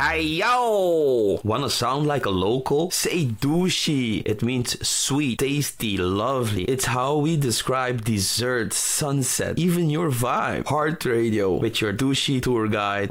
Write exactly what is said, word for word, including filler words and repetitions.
Hey yo! Wanna sound like a local? Say douchey. It means sweet, tasty, lovely. It's how we describe dessert, sunset, even your vibe. Heart Radio with your douchey tour guide